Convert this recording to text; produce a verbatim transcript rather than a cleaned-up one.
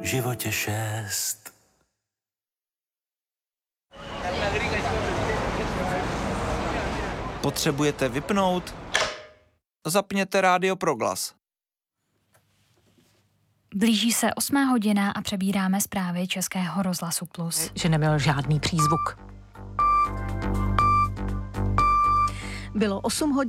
v životě šest. Potřebujete vypnout? Zapněte Rádio Proglas. Blíží se osmá hodina a přebíráme zprávy Českého rozhlasu Plus. Že nebyl žádný přízvuk. Bylo osm hodin.